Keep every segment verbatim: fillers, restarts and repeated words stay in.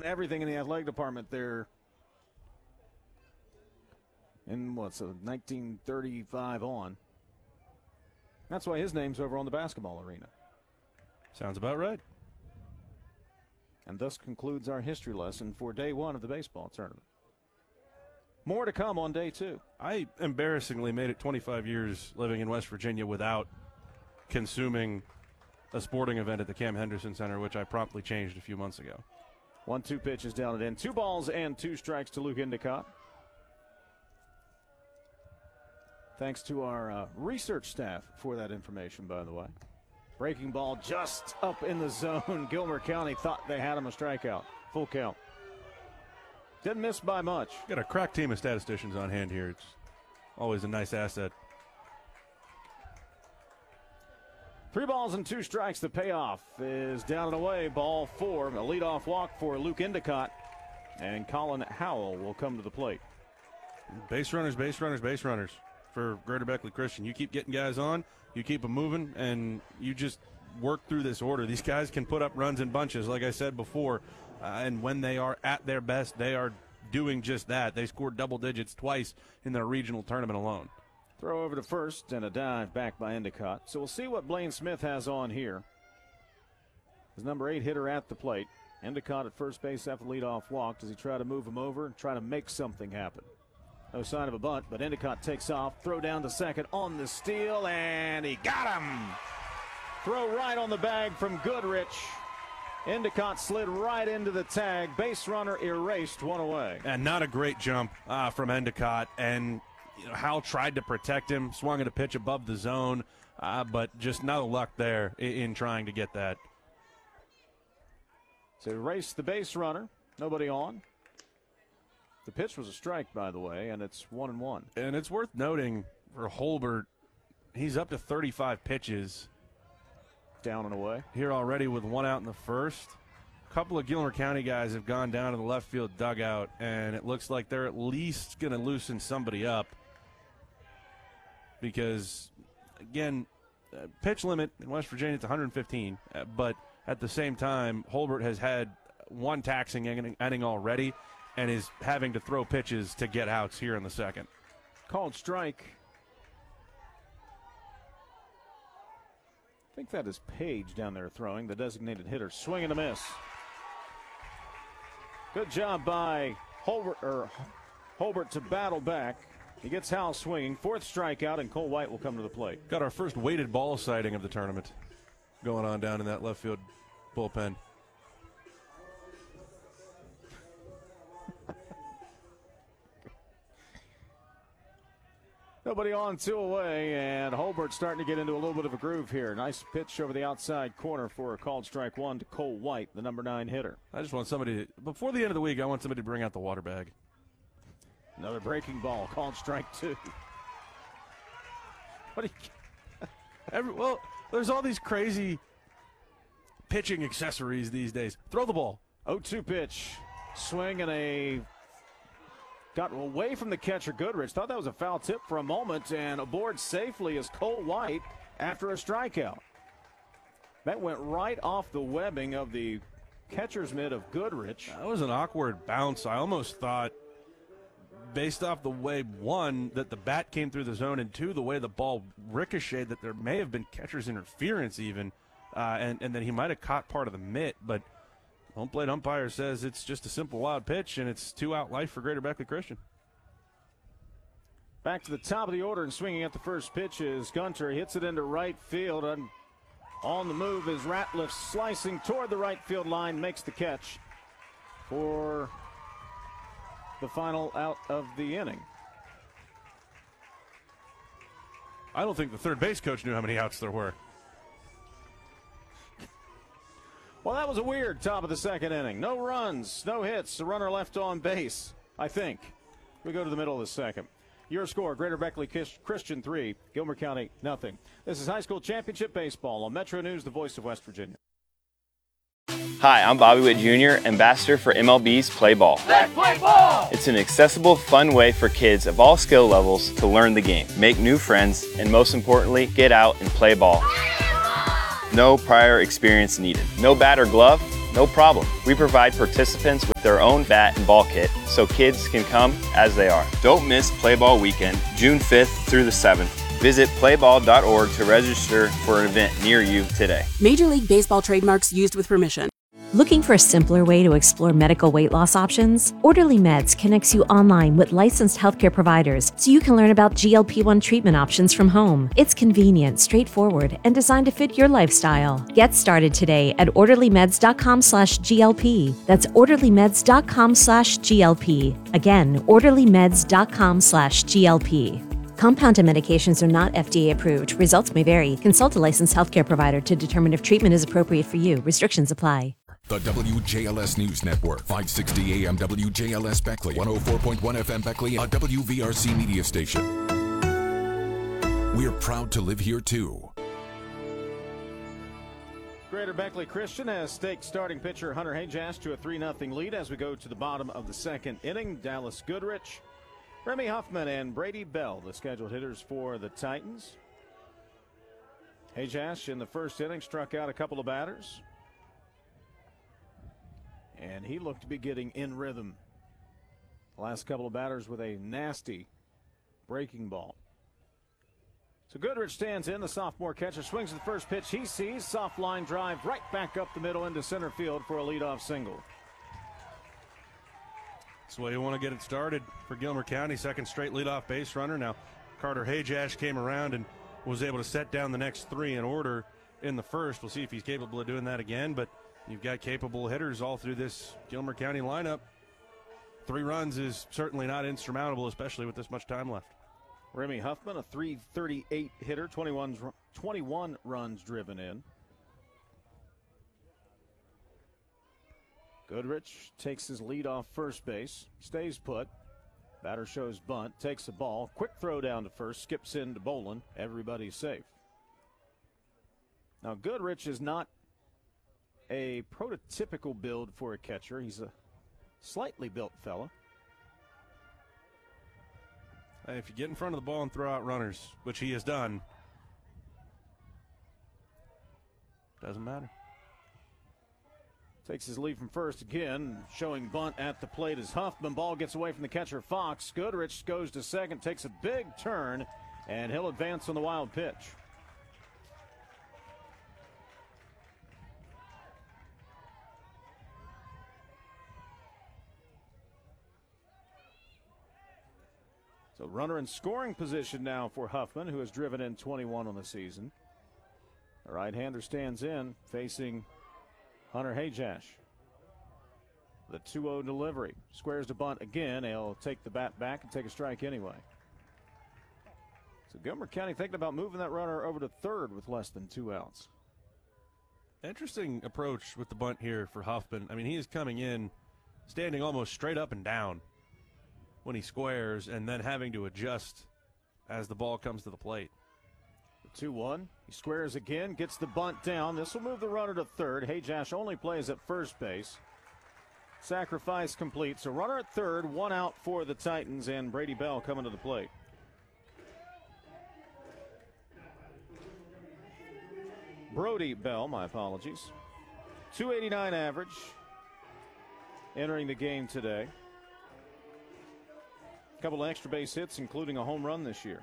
doing everything in the athletic department there in, what, so nineteen thirty-five on. That's why his name's over on the basketball arena. Sounds about right. And thus concludes our history lesson for day one of the baseball tournament. More to come on day two. I embarrassingly made it twenty-five years living in West Virginia without consuming a sporting event at the Cam Henderson Center, which I promptly changed a few months ago. One, two pitches down and in. Two balls and two strikes to Luke Endicott. Thanks to our uh, research staff for that information, by the way. Breaking ball just up in the zone. Gilmer County thought they had him a strikeout. Full count. Didn't miss by much. Got a crack team of statisticians on hand here. It's always a nice asset. Three balls and two strikes. The payoff is down and away. Ball four. A leadoff walk for Luke Endicott. And Colin Howell will come to the plate. Base runners, base runners, base runners for Greater Beckley Christian. You keep getting guys on, you keep them moving, and you just work through this order. These guys can put up runs in bunches, like I said before. Uh, and when they are at their best, they are doing just that. They scored double digits twice in their regional tournament alone. Throw over to first and a dive back by Endicott. So we'll see what Blaine Smith has on here. His number eight hitter at the plate. Endicott at first base after the leadoff walk. Does he try to move him over and try to make something happen? No sign of a bunt, but Endicott takes off. Throw down to second on the steal, and he got him. Throw right on the bag from Goodrich. Endicott slid right into the tag. Base runner erased, one away. And not a great jump uh, from Endicott. And you know, Howell tried to protect him, swung at a pitch above the zone, uh, but just no luck there in, in trying to get that. So erased the base runner. Nobody on. The pitch was a strike, by the way, and it's one and one. And it's worth noting for Holbert, he's up to thirty-five pitches. Down and away. Here already with one out in the first. A couple of Gilmer County guys have gone down to the left field dugout, and it looks like they're at least going to loosen somebody up. Because, again, uh, pitch limit in West Virginia is one hundred fifteen, uh, but at the same time, Holbert has had one taxing inning, inning already and is having to throw pitches to get outs here in the second. Called strike. I think that is Page down there throwing, the designated hitter. Swing and a miss. Good job by Holbert, or Holbert to battle back. He gets Howell swinging. Fourth strikeout, and Cole White will come to the plate. Got our first weighted ball sighting of the tournament going on down in that left field bullpen. Nobody on, two away, and Holbert starting to get into a little bit of a groove here. Nice pitch over the outside corner for a called strike one to Cole White, the number nine hitter. I just want somebody, to, before the end of the week, I want somebody to bring out the water bag. Another breaking ball, called strike two. What do you... Every, well, there's all these crazy pitching accessories these days. Throw the ball. oh two pitch. Swing and a... Got away from the catcher, Goodrich. Thought that was a foul tip for a moment, and aboard safely is Cole White after a strikeout. That went right off the webbing of the catcher's mitt of Goodrich. That was an awkward bounce. I almost thought, based off the way, one, that the bat came through the zone, and two, the way the ball ricocheted, that there may have been catcher's interference even, uh, and, and that he might have caught part of the mitt, but home plate umpire says it's just a simple wild pitch, and it's two-out life for Greater Beckley Christian. Back to the top of the order and swinging at the first pitch is Gunter. He hits it into right field. And on the move is Ratliff, slicing toward the right field line, makes the catch for the final out of the inning. I don't think the third base coach knew how many outs there were. Well, that was a weird top of the second inning. No runs, no hits, a runner left on base, I think. We go to the middle of the second. Your score, Greater Beckley Christian three, Gilmer County nothing. This is high school championship baseball on Metro News, the voice of West Virginia. Hi, I'm Bobby Witt Junior, ambassador for M L B's Play Ball. Let's play ball! It's an accessible, fun way for kids of all skill levels to learn the game, make new friends, and most importantly, get out and play ball. No prior experience needed. No bat or glove, No problem. We provide participants with their own bat and ball kit so kids can come as they are. Don't miss Play Ball Weekend, June fifth through the seventh. Visit play ball dot org to register for an event near you today. Major League Baseball trademarks used with permission. Looking for a simpler way to explore medical weight loss options? Orderly Meds connects you online with licensed healthcare providers so you can learn about G L P one treatment options from home. It's convenient, straightforward, and designed to fit your lifestyle. Get started today at orderly meds dot com slash G L P. That's orderly meds dot com slash G L P. Again, orderly meds dot com slash G L P. Compounded medications are not F D A approved. Results may vary. Consult a licensed healthcare provider to determine if treatment is appropriate for you. Restrictions apply. The W J L S News Network, five sixty A M W J L S Beckley, one oh four point one F M Beckley, a W V R C media station. We're proud to live here too. Greater Beckley Christian has staked starting pitcher Hunter Hajash to a three nothing lead as we go to the bottom of the second inning. Dallas Goodrich, Remy Huffman, and Brady Bell, the scheduled hitters for the Titans. Hajash in the first inning struck out a couple of batters, and he looked to be getting in rhythm. The last couple of batters with a nasty breaking ball. So Goodrich stands in. The sophomore catcher swings at the first pitch he sees. Soft line drive right back up the middle into center field for a leadoff single. That's the way you want to get it started for Gilmer County. Second straight leadoff base runner. Now Carter Hajash came around and was able to set down the next three in order in the first. We'll see if he's capable of doing that again, but you've got capable hitters all through this Gilmer County lineup. Three runs is certainly not insurmountable, especially with this much time left. Remy Huffman, a three thirty-eight hitter, twenty-one, twenty-one runs driven in. Goodrich takes his lead off first base, stays put. Batter shows bunt, takes the ball, quick throw down to first, skips into Bolin. Everybody's safe. Now Goodrich is not a prototypical build for a catcher. He's a slightly built fella. Hey, if you get in front of the ball and throw out runners, which he has done, doesn't matter. Takes his lead from first again, showing bunt at the plate as Huffman. Ball gets away from the catcher Fox. Goodrich goes to second, takes a big turn, and he'll advance on the wild pitch. So runner in scoring position now for Huffman, who has driven in twenty-one on the season. The right-hander stands in, facing Hunter Hajash. The two oh delivery. Squares to bunt again. He'll take the bat back and take a strike anyway. So Gilmer County thinking about moving that runner over to third with less than two outs. Interesting approach with the bunt here for Huffman. I mean, he is coming in standing almost straight up and down when he squares and then having to adjust as the ball comes to the plate. two one. He squares again, gets the bunt down. This will move the runner to third. Hajash only plays at first base. Sacrifice complete. So runner at third, one out for the Titans, and Brady Bell coming to the plate. Brody Bell, my apologies. two eighty-nine average entering the game today. A couple of extra base hits, including a home run this year.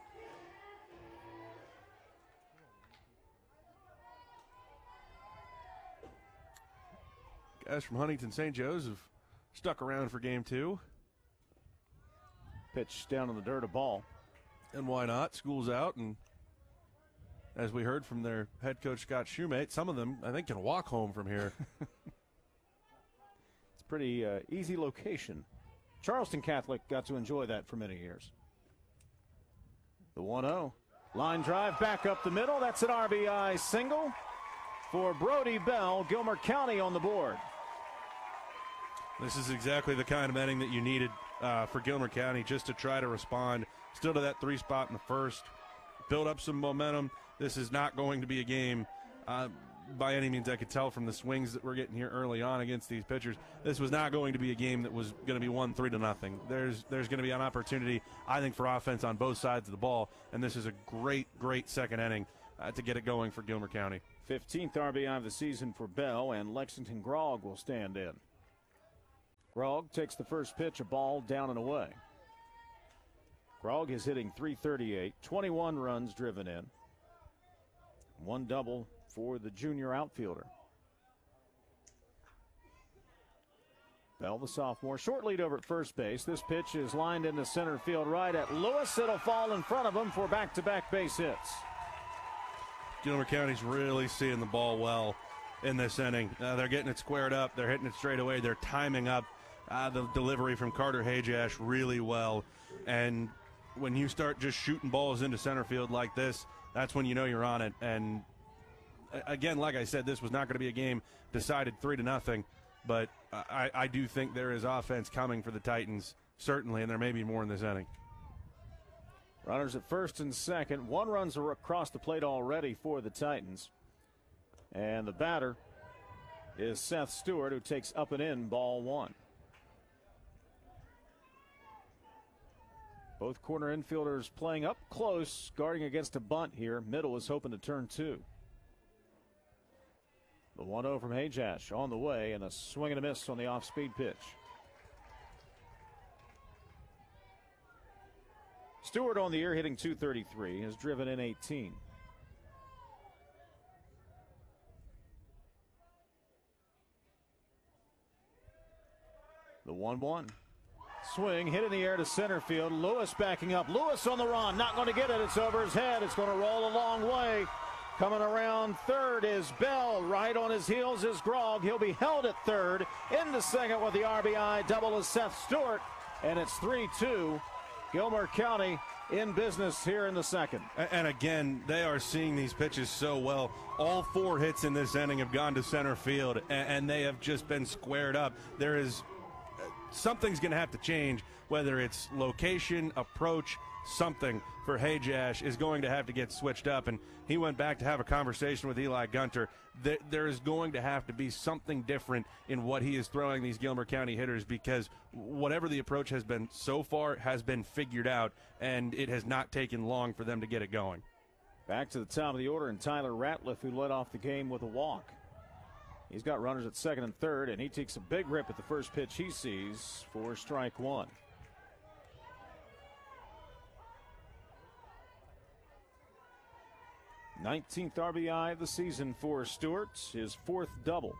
Guys from Huntington Saint Joe's have stuck around for game two. Pitch down in the dirt, a ball. And why not? School's out, and as we heard from their head coach Scott Shoemate, some of them, I think, can walk home from here. It's a pretty uh, easy location. Charleston Catholic got to enjoy that for many years. The one oh. Line drive back up the middle. That's an R B I single for Brody Bell. Gilmer County on the board. This is exactly the kind of inning that you needed uh, for Gilmer County, just to try to respond still to that three spot in the first, build up some momentum. This is not going to be a game uh, by any means. I could tell from the swings that we're getting here early on against these pitchers. This was not going to be a game that was going to be won three to nothing. There's there's going to be an opportunity, I think, for offense on both sides of the ball, and this is a great, great second inning uh, to get it going for Gilmer County. fifteenth R B I of the season for Bell, and Lexington Grog will stand in. Grog takes the first pitch, a ball down and away. Grog is hitting three thirty-eight, twenty-one runs driven in. One double for the junior outfielder. Bell, the sophomore, short lead over at first base. This pitch is lined into center field right at Lewis. It'll fall in front of him for back-to-back base hits. Gilmer County's really seeing the ball well in this inning. Uh, they're getting it squared up. They're hitting it straight away. They're timing up uh, the delivery from Carter Hajash really well. And when you start just shooting balls into center field like this, that's when you know you're on it. And again, like I said, this was not going to be a game decided three to nothing. But I, I do think there is offense coming for the Titans, certainly, and there may be more in this inning. Runners at first and second. One run's across the plate already for the Titans. And the batter is Seth Stewart, who takes up and in ball one. Both corner infielders playing up close, guarding against a bunt here. Middle is hoping to turn two. The one oh from Hajash on the way, and a swing and a miss on the off-speed pitch. Stewart on the year hitting two thirty-three, has driven in eighteen. The one one. Swing, hit in the air to center field. Lewis backing up. Lewis on the run, not going to get it. It's over his head. It's going to roll a long way. Coming around third is Bell. Right on his heels is Grog. He'll be held at third. Into second with the R B I double is Seth Stewart. And it's three two. Gilmer County in business here in the second. And again, they are seeing these pitches so well. All four hits in this inning have gone to center field, and they have just been squared up. There is something's going to have to change, whether it's location, approach, something for Hajash is going to have to get switched up. And he went back to have a conversation with Eli Gunter. There, there is going to have to be something different in what he is throwing these Gilmer County hitters, because whatever the approach has been so far has been figured out, and it has not taken long for them to get it going. Back to the top of the order, and Tyler Ratliff, who led off the game with a walk. He's got runners at second and third, and he takes a big rip at the first pitch he sees for strike one. nineteenth R B I of the season for Stewart, his fourth double.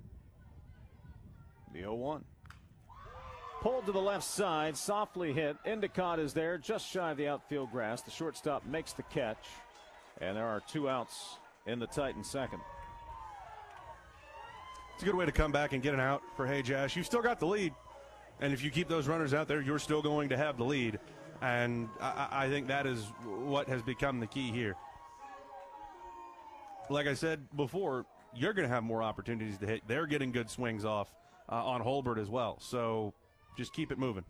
The oh one. Pulled to the left side, softly hit. Endicott is there, just shy of the outfield grass. The shortstop makes the catch, and there are two outs in the Titans' second. It's a good way to come back and get an out for Hajash. You've still got the lead, and if you keep those runners out there, you're still going to have the lead, and I, I think that is what has become the key here. Like I said before, you're going to have more opportunities to hit. They're getting good swings off uh, on Holbert as well, so just keep it moving.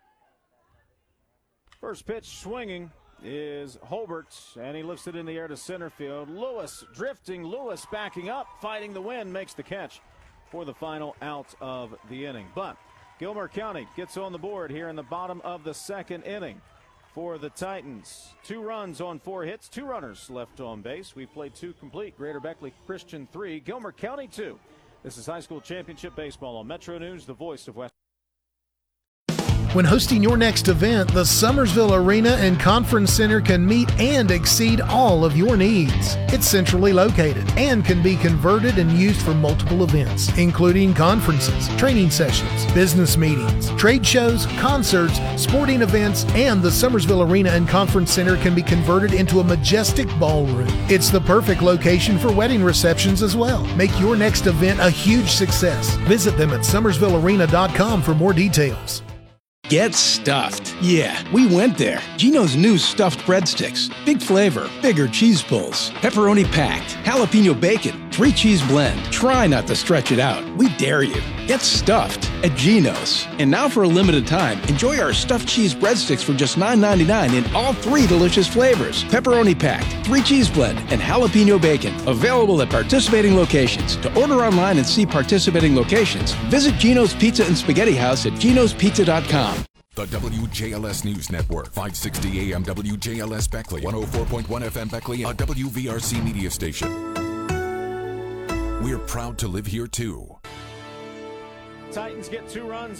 First pitch swinging is Holbert, and he lifts it in the air to center field. Lewis drifting, Lewis backing up, fighting the wind, makes the catch for the final out of the inning. But Gilmer County gets on the board here in the bottom of the second inning for the Titans. Two runs on four hits, two runners left on base. We've played two complete. Greater Beckley Christian three, Gilmer County two. This is high school championship baseball on Metro News, the voice of West. When hosting your next event, the Summersville Arena and Conference Center can meet and exceed all of your needs. It's centrally located and can be converted and used for multiple events, including conferences, training sessions, business meetings, trade shows, concerts, sporting events, and the Summersville Arena and Conference Center can be converted into a majestic ballroom. It's the perfect location for wedding receptions as well. Make your next event a huge success. Visit them at summersville arena dot com for more details. Get stuffed. Yeah, we went there. Gino's new stuffed breadsticks. Big flavor, bigger cheese pulls, pepperoni packed, jalapeno bacon, three cheese blend. Try not to stretch it out. We dare you. Get stuffed at Gino's. And now for a limited time, enjoy our stuffed cheese breadsticks for just nine ninety-nine in all three delicious flavors. Pepperoni packed, three cheese blend, and jalapeno bacon. Available at participating locations. To order online and see participating locations, visit Gino's Pizza and Spaghetti House at ginos pizza dot com. The W J L S News Network, five sixty A M W J L S Beckley, one oh four point one F M Beckley, a W V R C media station. We're proud to live here too. Titans get two runs